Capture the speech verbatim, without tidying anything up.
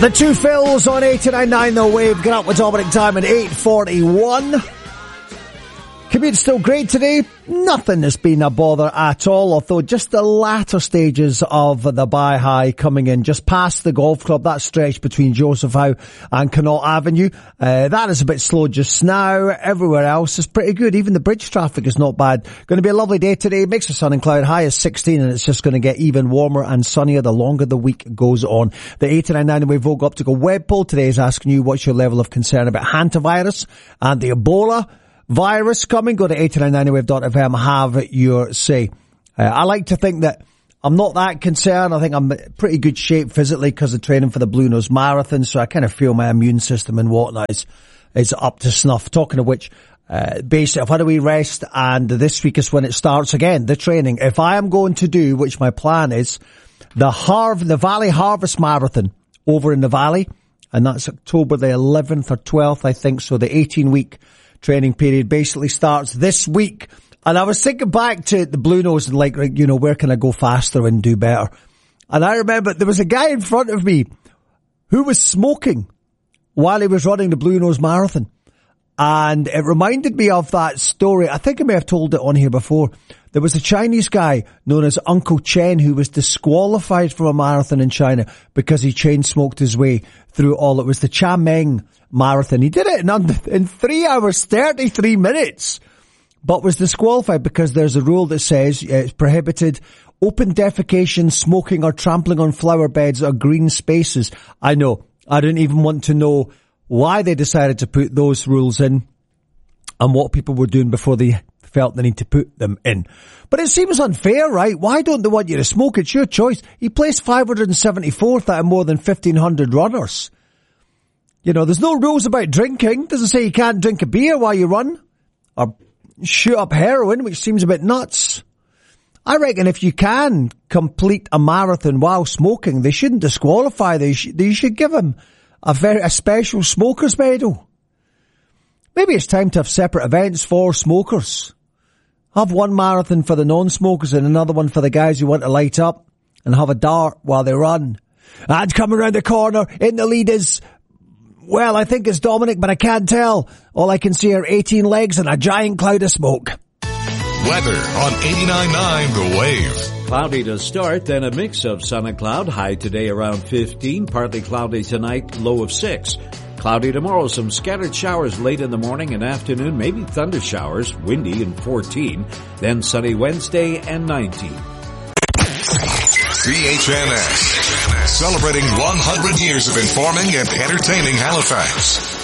The two Phils on eighty-nine point nine The Wave. Get up with Dominic Diamond, eight forty-one. Commute's still great today. Nothing has been a bother at all, although just the latter stages of the Buy High coming in just past the golf club, that stretch between Joseph Howe and Connaught Avenue. Uh, that is a bit slow just now. Everywhere else is pretty good. Even the bridge traffic is not bad. Going to be a lovely day today. Mix of sun and cloud. High is sixteen, and it's just going to get even warmer and sunnier the longer the week goes on. The eighty-nine point nine The Wave Vogue Optical web poll today is asking you what's your level of concern about hantavirus and the Ebola virus coming. Go to eight nine nine wave dot f m, have your say. Uh, I like to think that I'm not that concerned. I think I'm in pretty good shape physically because of training for the Blue Nose Marathon, so I kind of feel my immune system and whatnot is, is up to snuff. Talking of which, uh, basically I've had a wee rest, and this week is when it starts again, the training. If I am going to do, which my plan is, the Harv, the Valley Harvest Marathon over in the Valley, and that's October the eleventh or twelfth, I think, so the eighteen week training period basically starts this week. And I was thinking back to the Blue Nose and like, you know, where can I go faster and do better? And I remember there was a guy in front of me who was smoking while he was running the Blue Nose Marathon. And it reminded me of that story. I think I may have told it on here before. There was a Chinese guy known as Uncle Chen who was disqualified from a marathon in China because he chain smoked his way through all. It was the Qianming Marathon. He did it in under, in three hours, thirty-three minutes, but was disqualified because there's a rule that says it's prohibited open defecation, smoking, or trampling on flower beds or green spaces. I know. I didn't even want to know why they decided to put those rules in and what people were doing before they felt the need to put them in. But it seems unfair, right? Why don't they want you to smoke? It's your choice. He placed five hundred seventy-fourth out of more than fifteen hundred runners. You know, there's no rules about drinking. Doesn't say you can't drink a beer while you run or shoot up heroin, which seems a bit nuts. I reckon if you can complete a marathon while smoking, they shouldn't disqualify. They, sh- they should give him a very, a special smoker's medal. Maybe it's time to have separate events for smokers. Have one marathon for the non-smokers and another one for the guys who want to light up and have a dart while they run. And coming around the corner in the lead is, well, I think it's Dominic, but I can't tell. All I can see are eighteen legs and a giant cloud of smoke. Weather on eighty-nine point nine The Wave. Cloudy to start, then a mix of sun and cloud. High today around fifteen. Partly cloudy tonight, low of six. Cloudy tomorrow, some scattered showers late in the morning and afternoon, maybe thunder showers, windy and fourteen. Then sunny Wednesday and nineteen. C H N S, celebrating one hundred years of informing and entertaining Halifax.